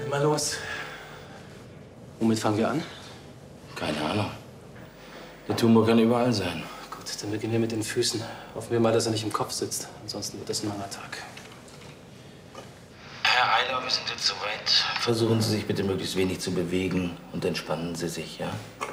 mal los. Womit fangen wir an? Keine Ahnung. Der Tumor kann überall sein. Gut, dann beginnen wir mit den Füßen. Hoffen wir mal, dass er nicht im Kopf sitzt. Ansonsten wird das ein langer Tag. Herr Eiler, wir sind jetzt soweit. Versuchen Sie sich bitte möglichst wenig zu bewegen und entspannen Sie sich, ja?